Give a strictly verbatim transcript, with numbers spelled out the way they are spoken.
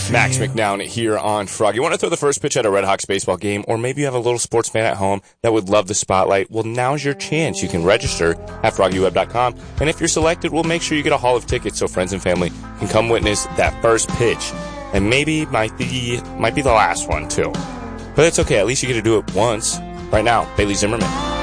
Max McNown here on Frog. You want to throw the first pitch at a Red Hawks baseball game, or maybe you have a little sports fan at home that would love the spotlight? Well, now's your chance. You can register at froggy web dot com, and if you're selected, we'll make sure you get a haul of tickets so friends and family can come witness that first pitch. And maybe might be might be the last one too. But it's okay. At least you get to do it once. Right now, Bailey Zimmerman.